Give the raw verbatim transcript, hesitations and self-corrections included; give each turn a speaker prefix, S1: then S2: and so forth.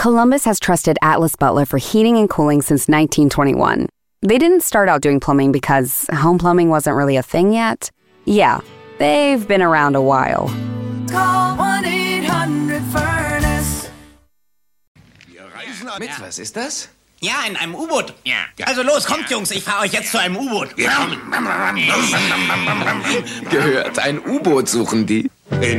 S1: Columbus has trusted Atlas Butler for heating and cooling since nineteen twenty-one. They didn't start out doing plumbing because home plumbing wasn't really a thing yet. Yeah, they've been around a while.
S2: Call one eight hundred furnace.
S3: Mit, was ist das?
S4: Ja, in einem U-Boot. Ja. Also los, kommt, Jungs, ich fahre euch jetzt zu einem U-Boot.
S3: Gehört, ein U-Boot suchen die.